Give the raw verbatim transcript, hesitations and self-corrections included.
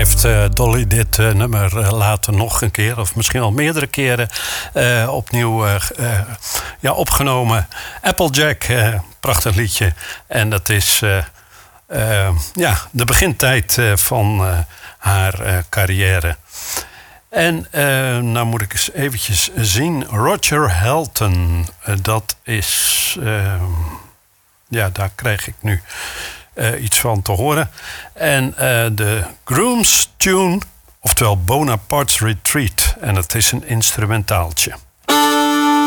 heeft uh, Dolly dit uh, nummer uh, later nog een keer, of misschien al meerdere keren, uh, opnieuw uh, uh, ja, opgenomen. Applejack, uh, prachtig liedje. En dat is uh, uh, ja, de begintijd uh, van uh, haar uh, carrière. En uh, nou moet ik eens eventjes zien. Roger Helton, uh, dat is... Uh, ja, daar krijg ik nu uh, iets van te horen. En uh, de Grooms Tune, oftewel Bonaparte's Retreat. En dat is een instrumentaaltje.